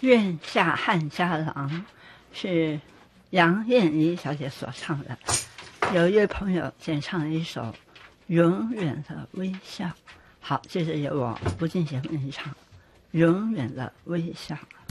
月下汉家郎是杨燕妮小姐所唱的。有一位朋友点唱了一首《永远的微笑》。好，接着由我吴静贤为你唱《永远的微笑》。